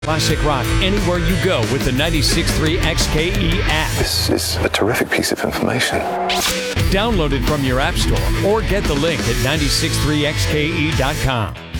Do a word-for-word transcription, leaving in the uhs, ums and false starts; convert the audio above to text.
Classic rock anywhere you go with the ninety-six point three X K E app. This is a terrific piece of information. Download it from your app store or get the link at nine six three X K E dot com.